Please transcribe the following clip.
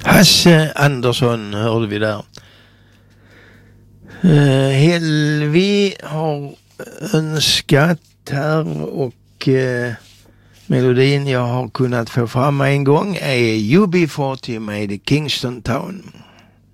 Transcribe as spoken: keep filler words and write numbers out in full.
Hasse Andersson hörde vi där. Uh, Helvi har önskat här och uh, melodin jag har kunnat få fram en gång är U B fyrtio med Kingston Town.